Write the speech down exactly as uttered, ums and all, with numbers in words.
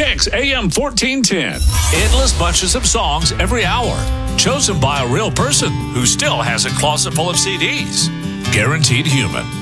Kicks A M fourteen ten. Endless bunches of songs every hour, chosen by a real person who still has a closet full of C Ds. Guaranteed Human.